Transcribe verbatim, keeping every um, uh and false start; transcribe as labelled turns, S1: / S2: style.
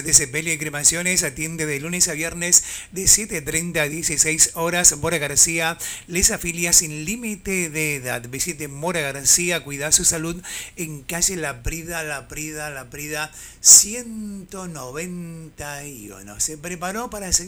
S1: de Sepelio y Cremaciones atiende de lunes a viernes de siete treinta a dieciséis horas. Mora García les afilia sin límite de edad. Visite Mora García, cuida su salud en calle La Prida, La Prida, La Prida ciento noventa y uno. Se preparó para seguir